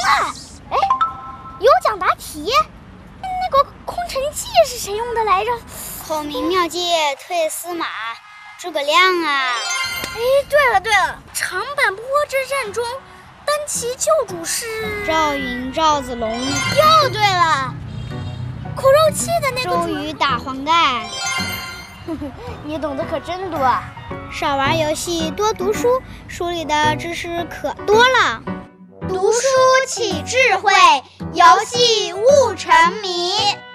哎，有奖答题，那个空城计是谁用的来着？ 孔明妙计退司马，诸葛亮啊！ 哎，对了，长坂坡之战中，单骑救主是赵云、赵子龙。 又对了，苦肉计的那个周瑜打黄盖。 你懂得可真多啊！ 少玩游戏，多读书，书里的知识可多了。 读书起智慧，游戏悟沉迷。